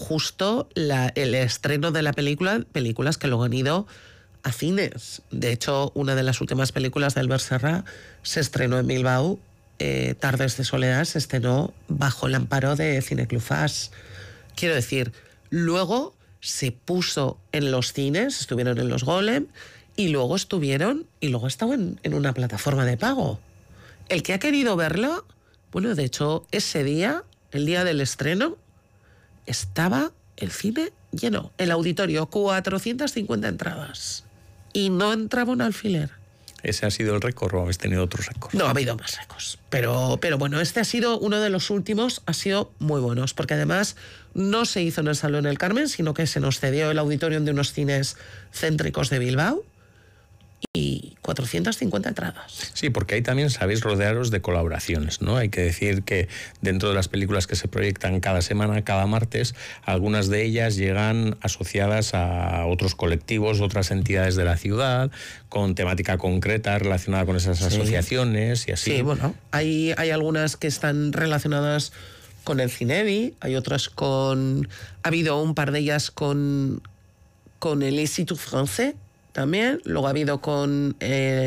justo el estreno de la película, películas que luego han ido a cines. De hecho, una de las últimas películas de Albert Serra se estrenó en Bilbao, Tardes de Soledad, se estrenó bajo el amparo de Cineclub Fas. Quiero decir, luego se puso en los cines, estuvieron en los Golem, y luego estaban en una plataforma de pago. El que ha querido verlo, bueno, de hecho, ese día, el día del estreno, estaba el cine lleno, el auditorio, 450 entradas. Y no entraba un alfiler. ¿Ese ha sido el récord o habéis tenido otros récords? No, ha habido más récords. Pero bueno, este ha sido uno de los últimos, ha sido muy buenos, porque además no se hizo en el Salón del Carmen, sino que se nos cedió el auditorio de unos cines céntricos de Bilbao, y 450 entradas. Sí, porque ahí también sabéis rodearos de colaboraciones, ¿no? Hay que decir que dentro de las películas que se proyectan cada semana, cada martes, algunas de ellas llegan asociadas a otros colectivos, otras entidades de la ciudad, con temática concreta relacionada con esas asociaciones y así. Sí, bueno, hay algunas que están relacionadas con el Cinebi, hay otras con... Ha habido un par de ellas con el Institut Français, también, luego ha habido con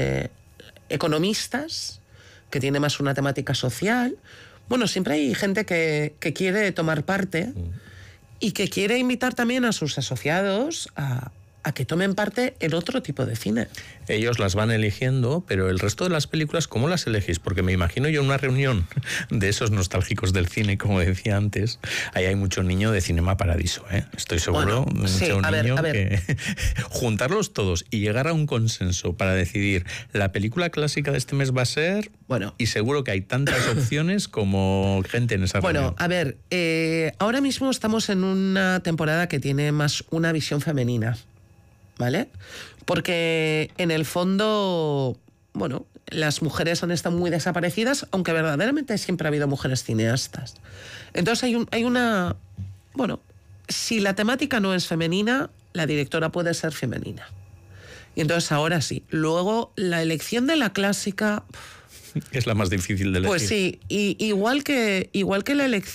economistas, que tiene más una temática social. Bueno, siempre hay gente que quiere tomar parte y que quiere invitar también a sus asociados a que tomen parte en otro tipo de cine. Ellos las van eligiendo, pero el resto de las películas, ¿cómo las elegís? Porque me imagino yo una reunión de esos nostálgicos del cine, como decía antes, ahí hay mucho niño de Cinema Paradiso, ¿eh? Estoy seguro, bueno, sí, mucho niño a ver. que juntarlos todos y llegar a un consenso para decidir la película clásica de este mes va a ser, bueno, y seguro que hay tantas opciones como gente en esa reunión. Bueno, a ver, ahora mismo estamos en una temporada que tiene más una visión femenina, ¿vale? Porque en el fondo, bueno, las mujeres han estado muy desaparecidas, aunque verdaderamente siempre ha habido mujeres cineastas. Entonces hay una... Bueno, si la temática no es femenina, la directora puede ser femenina. Y entonces ahora sí. Luego, la elección de la clásica... Es la más difícil de elegir. Pues sí, igual que la elección